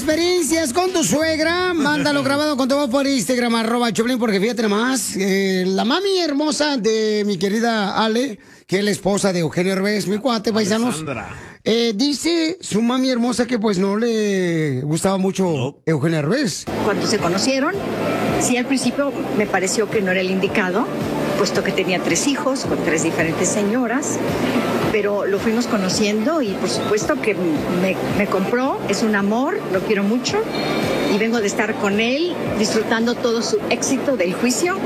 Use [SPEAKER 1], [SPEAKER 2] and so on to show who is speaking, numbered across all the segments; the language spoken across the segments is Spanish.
[SPEAKER 1] experiencias con tu suegra, mándalo grabado con tu voz por Instagram, @Choplin, porque fíjate nomás, la mami hermosa de mi querida Ale, que es la esposa de Eugenio Derbez, mi cuate, paisanos. Dice su mami hermosa que pues no le gustaba mucho Eugenio Derbez.
[SPEAKER 2] Cuando se conocieron, sí, al principio me pareció que no era el indicado, puesto que tenía 3 hijos con 3 diferentes señoras, pero lo fuimos conociendo y por supuesto que me compró, es un amor, lo quiero mucho y vengo de estar con él disfrutando todo su éxito del juicio.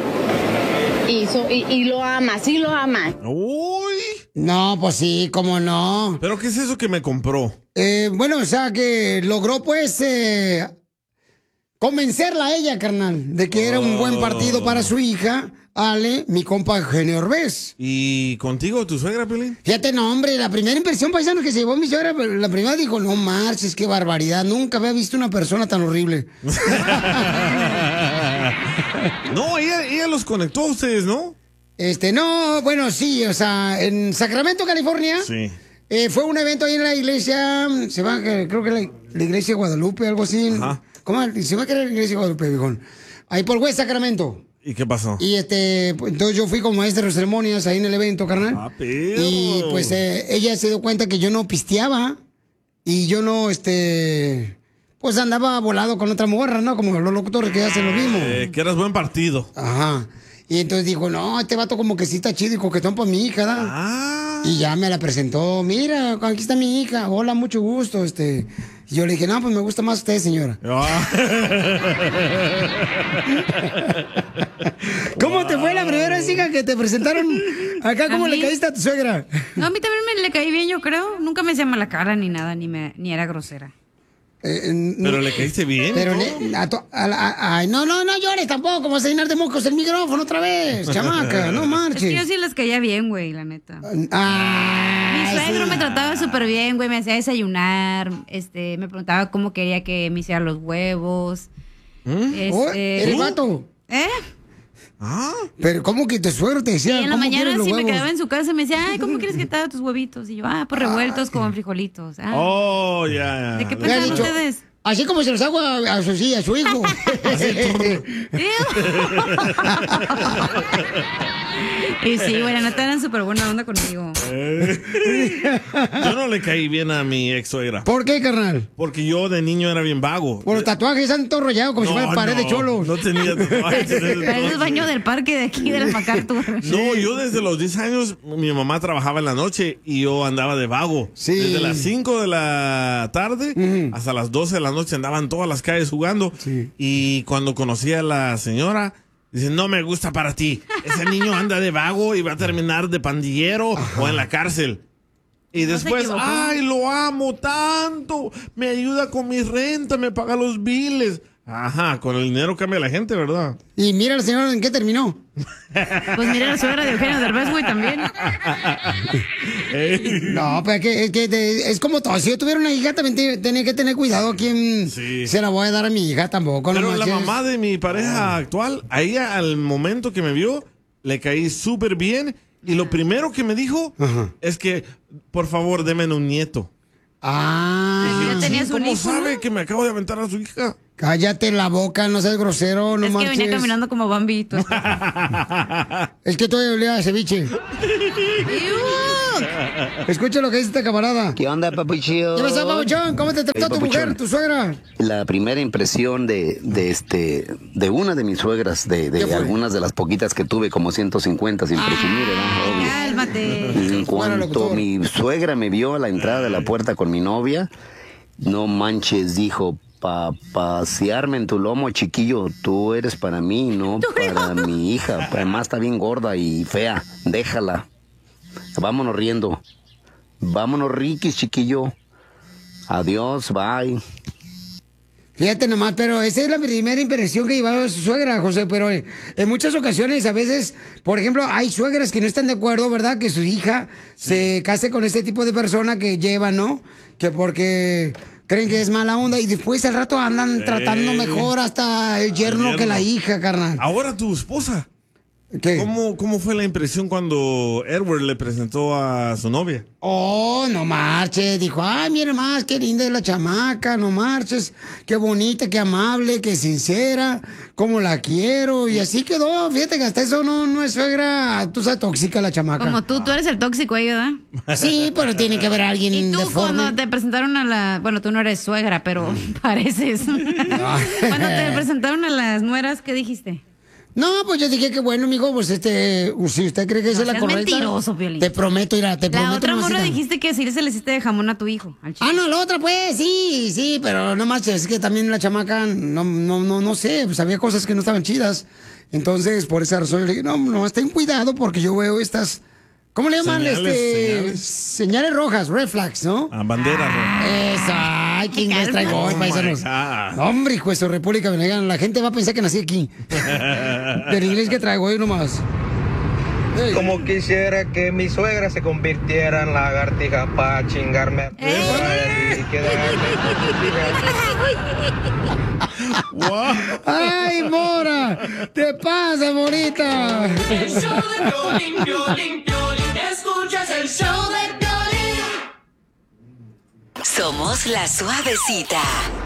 [SPEAKER 2] Y lo ama, sí lo ama.
[SPEAKER 3] Uy.
[SPEAKER 1] No, pues sí, cómo no.
[SPEAKER 3] ¿Pero qué es eso que me compró?
[SPEAKER 1] Bueno, o sea, que logró pues convencerla a ella, carnal, de que era un buen partido para su hija, Ale, mi compa Eugenio Derbez.
[SPEAKER 3] ¿Y contigo, tu suegra, Pelín?
[SPEAKER 1] Fíjate, no, hombre, la primera impresión, paisano, que se llevó mi suegra, la primera dijo, no marches, qué barbaridad, nunca había visto una persona tan horrible.
[SPEAKER 3] No, ella los conectó a ustedes, ¿no?
[SPEAKER 1] No, bueno, sí, o sea, en Sacramento, California.
[SPEAKER 3] Sí.
[SPEAKER 1] Fue un evento ahí en la iglesia, creo que la iglesia de Guadalupe, algo así.
[SPEAKER 3] Ajá.
[SPEAKER 1] ¿Cómo? Se va a querer la iglesia de Guadalupe, viejón. Ahí por West Sacramento.
[SPEAKER 3] ¿Y qué pasó?
[SPEAKER 1] Y pues, entonces yo fui como maestro de ceremonias ahí en el evento, carnal.
[SPEAKER 3] Ah, pero...
[SPEAKER 1] Y pues ella se dio cuenta que yo no pisteaba y yo no, pues andaba volado con otra morra, ¿no? Como los locutores que hacen lo mismo.
[SPEAKER 3] Que eras buen partido.
[SPEAKER 1] Ajá. Y entonces dijo, no, este vato como que sí está chido y coquetón para mi hija, ¿da?
[SPEAKER 3] Ah.
[SPEAKER 1] Y ya me la presentó, mira, aquí está mi hija, hola, mucho gusto, Y yo le dije, no, pues me gusta más usted, señora. ¿Cómo te fue la primera vez, hija, que te presentaron acá? ¿Cómo le caíste a tu suegra?
[SPEAKER 4] No, a mí también me le caí bien, yo creo. Nunca me hacía mala cara ni nada, ni era grosera.
[SPEAKER 3] Pero le caíste bien.
[SPEAKER 1] Pero no llores tampoco, como vas a llenar de mocos el micrófono otra vez, chamaca, no marches.
[SPEAKER 4] Es que yo sí les caía bien, güey, la neta. Mi suegro me trataba súper bien, güey, me hacía desayunar, me preguntaba cómo quería que me hiciera los huevos.
[SPEAKER 1] ¿El vato?
[SPEAKER 3] Ah.
[SPEAKER 1] Pero ¿cómo que tu suegro te decía?
[SPEAKER 4] Y en la mañana
[SPEAKER 1] sí
[SPEAKER 4] me quedaba en su casa y me decía, ay, ¿cómo quieres que te haga tus huevitos? Y yo, pues revueltos con frijolitos.
[SPEAKER 3] Oh, ya.
[SPEAKER 4] ¿De qué pensaban ustedes?
[SPEAKER 1] Así como se los hago a su hijo.
[SPEAKER 4] Y sí, güey, la neta eran súper buena onda conmigo.
[SPEAKER 3] Yo no le caí bien a mi ex suegra.
[SPEAKER 1] ¿Por qué, carnal?
[SPEAKER 3] Porque yo de niño era bien vago.
[SPEAKER 1] Por los tatuajes están todos rollados como si fuera pared de cholos.
[SPEAKER 3] No tenía tatuajes.
[SPEAKER 4] Pero es el baño del parque de aquí, de las MacArthur.
[SPEAKER 3] No, yo desde los 10 años, mi mamá trabajaba en la noche y yo andaba de vago.
[SPEAKER 1] Sí.
[SPEAKER 3] Desde las 5 de la tarde hasta las 12 de la noche andaba en todas las calles jugando.
[SPEAKER 1] Sí.
[SPEAKER 3] Y cuando conocí a la señora, dice, no me gusta para ti. Ese niño anda de vago y va a terminar de pandillero o en la cárcel. Y después, ay, lo amo tanto. Me ayuda con mi renta, me paga los biles. Ajá, con el dinero cambia la gente, ¿verdad?
[SPEAKER 1] Y mira la señora en qué terminó.
[SPEAKER 4] Pues mira la suegra de Eugenio Derbez, güey, también.
[SPEAKER 1] No, pero es como todo. Si yo tuviera una hija, también tenía que tener cuidado a quién se la voy a dar a mi hija tampoco.
[SPEAKER 3] Pero
[SPEAKER 1] no
[SPEAKER 3] la mamá de mi pareja actual, a ella al momento que me vio, le caí súper bien. Y lo primero que me dijo es que, por favor, deme un nieto.
[SPEAKER 4] ¿Ya tenías un
[SPEAKER 3] ¿Cómo
[SPEAKER 4] hijo,
[SPEAKER 3] sabe
[SPEAKER 4] no?
[SPEAKER 3] que me acabo de aventar a su hija?
[SPEAKER 1] Cállate la boca, no seas grosero, no
[SPEAKER 4] es
[SPEAKER 1] marches.
[SPEAKER 4] que venía caminando como Bambi.
[SPEAKER 1] Es que todavía olía a ceviche. Escucha lo que dice esta camarada.
[SPEAKER 5] ¿Qué onda, papuchón?
[SPEAKER 1] ¿Qué pasa, papuchón? ¿Cómo te trató tu mujer, tu suegra?
[SPEAKER 5] La primera impresión de una de mis suegras, de algunas de las poquitas que tuve, como 150, sin presumir, ¿verdad? Obvio.
[SPEAKER 4] Cálmate.
[SPEAKER 5] En cuanto mi suegra me vio a la entrada de la puerta con mi novia, no manches, dijo, pasearme en tu lomo, chiquillo, tú eres para mí, no para mi hija. Además está bien gorda y fea, déjala. Vámonos riendo. Vámonos riquis, chiquillo. Adiós, bye.
[SPEAKER 1] Fíjate nomás, pero esa es la primera impresión que llevaba su suegra, José, pero en muchas ocasiones, a veces, por ejemplo, hay suegras que no están de acuerdo, ¿verdad? Que su hija se case con este tipo de persona que lleva, ¿no? Que porque creen que es mala onda y después al rato andan tratando mejor hasta el yerno que la hija, carnal.
[SPEAKER 3] Ahora tu esposa.
[SPEAKER 1] ¿Qué?
[SPEAKER 3] ¿Cómo fue la impresión cuando Edward le presentó a su novia?
[SPEAKER 1] Oh, no marches. Dijo, ay, mira más, qué linda es la chamaca, no marches. Qué bonita, qué amable, qué sincera, cómo la quiero. Y así quedó. Fíjate que hasta eso no es suegra, tú sabes, tóxica la chamaca.
[SPEAKER 4] Como tú eres el tóxico ahí, ¿verdad?
[SPEAKER 1] Sí, pero tiene que haber alguien
[SPEAKER 4] ¿Y tú
[SPEAKER 1] deforme.
[SPEAKER 4] cuando te presentaron a la... Bueno, tú no eres suegra, pero pareces. Cuando te presentaron a las nueras, ¿qué dijiste?
[SPEAKER 1] No, pues yo dije que bueno, mijo, pues si usted cree que esa es la correcta.
[SPEAKER 4] Mentiroso, Piolín.
[SPEAKER 1] Te prometo, te prometo.
[SPEAKER 4] La otra morra
[SPEAKER 1] mamacita.
[SPEAKER 4] dijiste que sí se le hiciste de jamón a tu hijo.
[SPEAKER 1] No, la otra pues, sí, pero no más, es que también la chamaca, no sé, pues había cosas que no estaban chidas. Entonces, por esa razón, yo le dije, no, ten cuidado porque yo veo estas, ¿cómo le llaman? Señales rojas, red flags, ¿no?
[SPEAKER 3] Banderas rojas.
[SPEAKER 1] Esa, ay, ¿quién les traigo hoy, paisanos? Hombre, hijo de su República Dominicana, la gente va a pensar que nací aquí. Del inglés que traigo hoy nomás.
[SPEAKER 6] Como quisiera que mi suegra se convirtiera en lagartija para chingarme y quedarme.
[SPEAKER 1] ¡Ay, Mora! ¡Te pasa, Morita!
[SPEAKER 7] El show de Piolín. Escuchas el show de Piolín.
[SPEAKER 8] Somos la suavecita.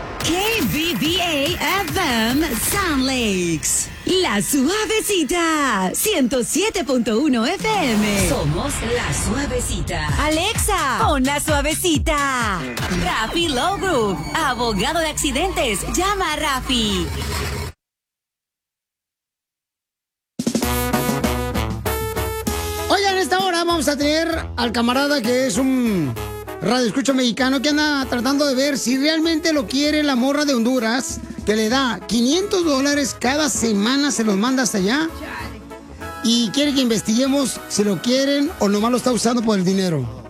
[SPEAKER 8] KBBA FM Sound Lakes. La suavecita. 107.1 FM. Somos la suavecita. Alexa, pon la suavecita. Rafi Law Group, abogado de accidentes. Llama a Rafi.
[SPEAKER 1] Oigan, en esta hora vamos a tener al camarada que es un radioescucha mexicano que anda tratando de ver si realmente lo quiere la morra de Honduras, que le da $500 cada semana, se los manda hasta allá. Y quiere que investiguemos si lo quieren o nomás lo está usando por el dinero.